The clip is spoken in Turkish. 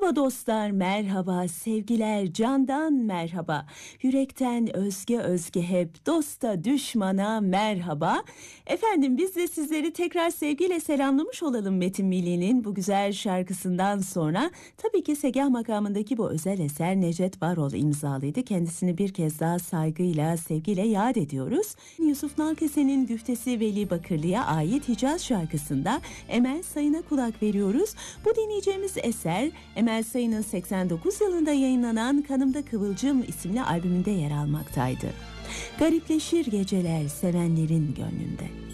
Merhaba dostlar, merhaba sevgiler, candan merhaba. Yürekten özge özge hep, dosta düşmana merhaba. Efendim biz de sizleri tekrar sevgiyle selamlamış olalım Metin Milli'nin bu güzel şarkısından sonra. Tabii ki Segah makamındaki bu özel eser Necdet Barol imzalıydı. Kendisini bir kez daha saygıyla, sevgiyle yad ediyoruz. Yusuf Nalkese'nin güftesi Veli Bakırlı'ya ait Hicaz şarkısında Emel Sayın'a kulak veriyoruz. Bu dinleyeceğimiz eser Emel Sayın'ın 89 yılında yayınlanan Kanımda Kıvılcım isimli albümünde yer almaktaydı. Garipleşir geceler sevenlerin gönlünde.